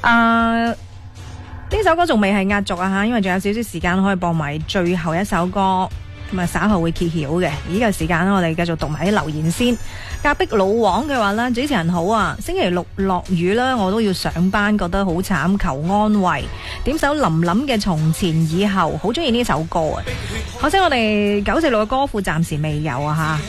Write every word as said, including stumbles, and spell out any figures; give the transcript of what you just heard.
啊，呢首歌仲未係壓軸啊吓，因為仲有少少時間可以播埋最後一首歌。咁啊，稍後會揭曉嘅。呢個時間我哋繼續讀埋啲留言先。隔壁老王嘅話咧，主持人好啊，星期六落雨啦，我都要上班，覺得好慘，求安慰。點首林林嘅從前以後，好中意呢首歌啊。可惜我哋九四六嘅歌庫暫時未有啊吓。